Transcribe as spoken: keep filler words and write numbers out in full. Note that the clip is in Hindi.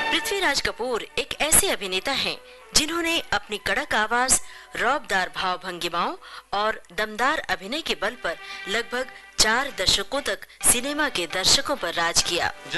पृथ्वीराज कपूर एक ऐसे अभिनेता हैं जिन्होंने अपनी कड़क आवाज, रौबदार भाव भंगिमाओं और दमदार अभिनय के बल पर लगभग चार दशकों तक सिनेमा के दर्शकों पर राज किया।